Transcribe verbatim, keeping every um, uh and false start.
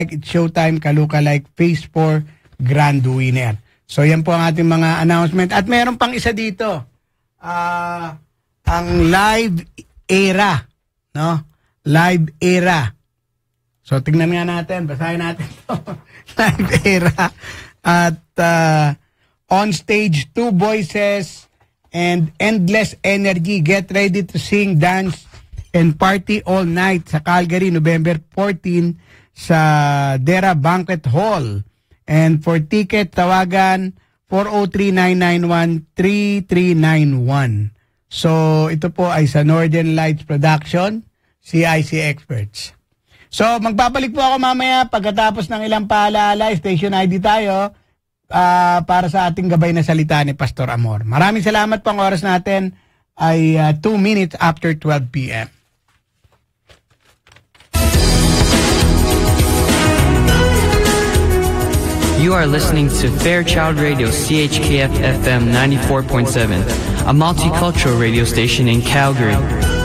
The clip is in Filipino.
It's Showtime, Kaluka Like, Phase four, Grand Winner. So yan po ang ating mga announcement. At meron pang isa dito. Uh, ang Live Era. No? Live Era. So tingnan nga natin. Basahin natin ito. Live Era. At uh, on stage, Two Voices and Endless Energy. Get ready to sing, dance, and party all night sa Calgary, November fourteenth sa Dera Banquet Hall. And for ticket, tawagan four oh three, nine nine one, three three nine one. So, ito po ay sa Northern Lights Production, C I C Experts. So, magbabalik po ako mamaya pagkatapos ng ilang paalaala, station I D tayo, uh, para sa ating gabay na salita ni Pastor Amor. Maraming salamat po. Ang oras natin ay uh, two minutes after twelve p.m. You are listening to Fairchild Radio C H K F F M ninety-four point seven, a multicultural radio station in Calgary.